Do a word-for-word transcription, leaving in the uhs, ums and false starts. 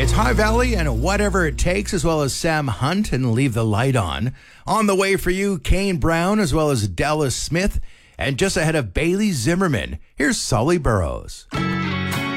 It's High Valley and Whatever It Takes, as well as Sam Hunt and Leave the Light On. On the way for you, Kane Brown, as well as Dallas Smith. And just ahead of Bailey Zimmerman, here's Solly Burrows.